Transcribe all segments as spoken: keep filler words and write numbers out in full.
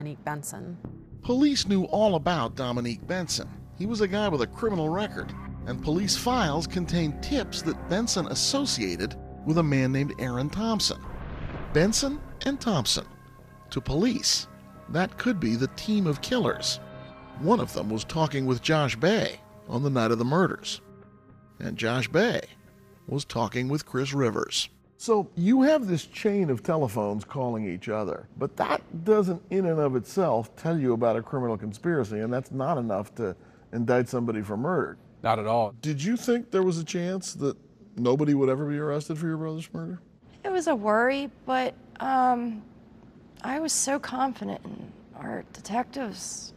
Dominique Benson. Police knew all about Dominique Benson. He was a guy with a criminal record, and police files contained tips that Benson associated with a man named Aaron Thompson. Benson and Thompson. To police, that could be the team of killers. One of them was talking with Josh Bay on the night of the murders. And Josh Bay was talking with Chris Rivers. So you have this chain of telephones calling each other, but that doesn't in and of itself tell you about a criminal conspiracy, and that's not enough to indict somebody for murder. Not at all. Did you think there was a chance that nobody would ever be arrested for your brother's murder? It was a worry, but um, I was so confident in our detectives.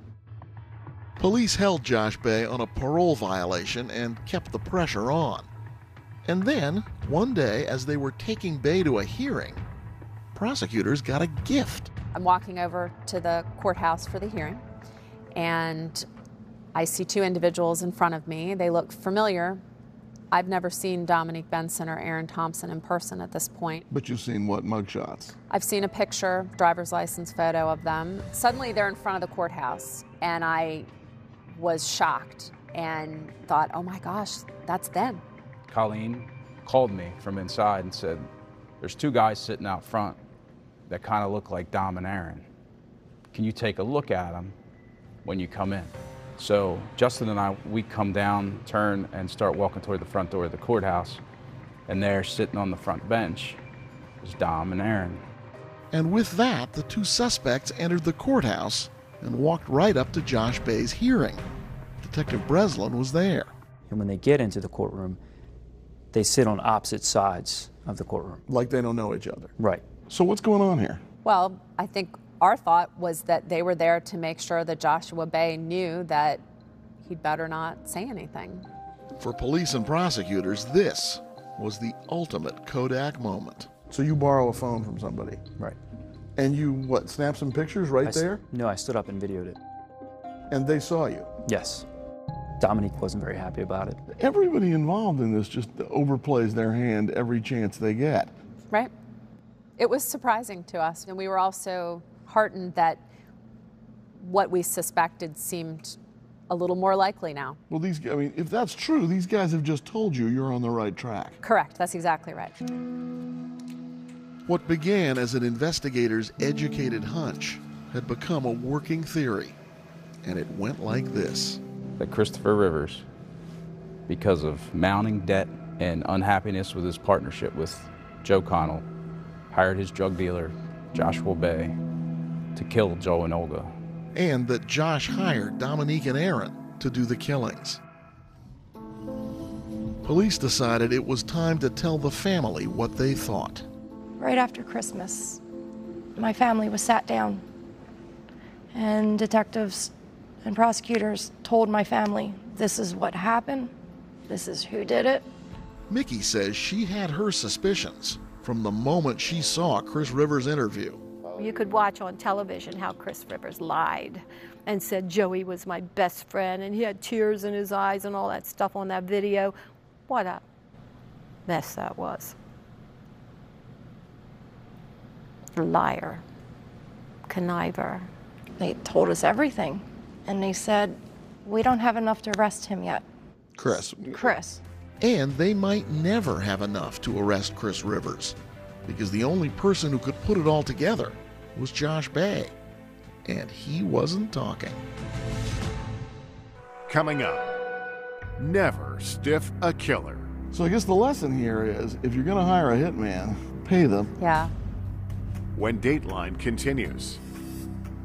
Police held Josh Bay on a parole violation and kept the pressure on. And then, one day, as they were taking Bay to a hearing, prosecutors got a gift. I'm walking over to the courthouse for the hearing, and I see two individuals in front of me. They look familiar. I've never seen Dominique Benson or Aaron Thompson in person at this point. But you've seen what, mugshots? I've seen a picture, driver's license photo of them. Suddenly they're in front of the courthouse, and I was shocked and thought, oh my gosh, that's them. Colleen called me from inside and said, there's two guys sitting out front that kind of look like Dom and Aaron. Can you take a look at them when you come in? So Justin and I, we come down, turn, and start walking toward the front door of the courthouse, and there, sitting on the front bench, is Dom and Aaron. And with that, the two suspects entered the courthouse and walked right up to Josh Bay's hearing. Detective Breslin was there. And when they get into the courtroom, they sit on opposite sides of the courtroom. Like they don't know each other. Right. So what's going on here? Well, I think our thought was that they were there to make sure that Joshua Bay knew that he'd better not say anything. For police and prosecutors, this was the ultimate Kodak moment. So you borrow a phone from somebody? Right. And you, what, snap some pictures right I there? S- no, I stood up and videoed it. And they saw you? Yes. Dominique wasn't very happy about it. Everybody involved in this just overplays their hand every chance they get. Right. It was surprising to us, and we were also heartened that what we suspected seemed a little more likely now. Well, these, I mean, if that's true, these guys have just told you you're on the right track. Correct, that's exactly right. What began as an investigator's educated hunch had become a working theory, and it went like this. That Christopher Rivers, because of mounting debt and unhappiness with his partnership with Joe Connell, hired his drug dealer, Joshua Bay, to kill Joe and Olga. And that Josh hired Dominique and Aaron to do the killings. Police decided it was time to tell the family what they thought. Right after Christmas, my family was sat down, and detectives and prosecutors told my family, this is what happened, this is who did it. Mickey says she had her suspicions from the moment she saw Chris Rivers' interview. You could watch on television how Chris Rivers lied and said Joey was my best friend, and he had tears in his eyes and all that stuff on that video. What a mess that was. Liar, conniver. They told us everything, and they said, we don't have enough to arrest him yet. Chris. Chris. And they might never have enough to arrest Chris Rivers, because the only person who could put it all together was Josh Bay, and he wasn't talking. Coming up, never stiff a killer. So I guess the lesson here is, if you're going to hire a hitman, pay them. Yeah. When Dateline continues.